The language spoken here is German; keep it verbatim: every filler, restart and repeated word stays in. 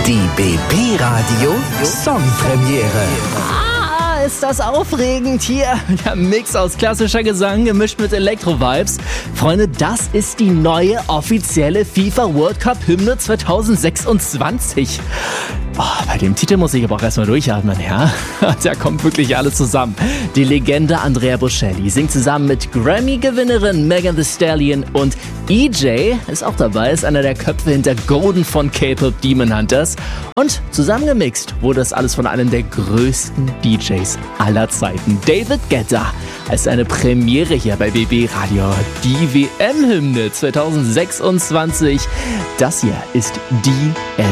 Die B B-Radio Songpremiere. Ah, ist das aufregend hier. Der Mix aus klassischer Gesang gemischt mit Elektro-Vibes. Freunde, das ist die neue offizielle FIFA World Cup Hymne zwanzig sechsundzwanzig. Oh, bei dem Titel muss ich aber auch erstmal durchatmen, ja? Da kommt wirklich alles zusammen. Die Legende Andrea Bocelli singt zusammen mit Grammy-Gewinnerin Megan Thee Stallion und E J ist auch dabei, ist einer der Köpfe hinter Golden von K-Pop Demon Hunters. Und zusammengemixt wurde das alles von einem der größten D Js aller Zeiten, David Guetta, als eine Premiere hier bei B B Radio. Die W M-Hymne zwanzig sechsundzwanzig. Das hier ist die